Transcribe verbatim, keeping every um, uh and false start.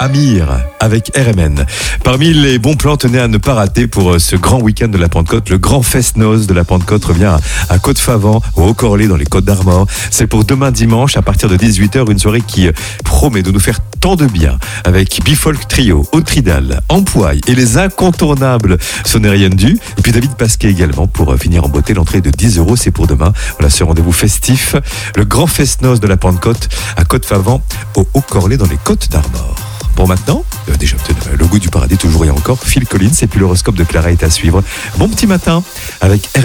Amir avec R M N. Parmi les bons plans, tenez à ne pas rater pour ce grand week-end de la Pentecôte. Le grand fest-noz de la Pentecôte revient à Côte-Favant, au Haut-Corlay, dans les Côtes d'Armor. C'est pour demain dimanche, à partir de dix-huit heures, une soirée qui promet de nous faire tant de bien, avec Bifolk Trio, Autridal, Ampoille et les incontournables Sonérienne Du, et puis David Pasquet également pour finir en beauté. L'entrée de dix euros, c'est pour demain. Voilà ce rendez-vous festif, le grand fest-noz de la Pentecôte à Côte-Favant, au Haut-Corlay, dans les Côtes d'Armor. Bon, maintenant, euh, déjà, le goût du paradis toujours et encore, Phil Collins, et puis l'horoscope de Clara est à suivre. Bon petit matin avec R M N.